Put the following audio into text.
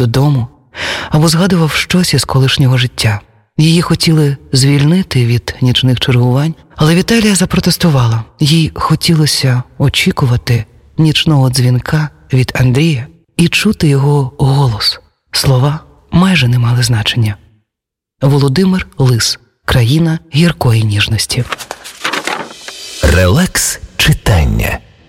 додому або згадував щось із колишнього життя. Її хотіли звільнити від нічних чергувань, але Віталія запротестувала. Їй хотілося очікувати нічного дзвінка від Андрія і чути його голос. Слова майже не мали значення. Володимир Лис. Країна гіркої ніжності. Релакс читання.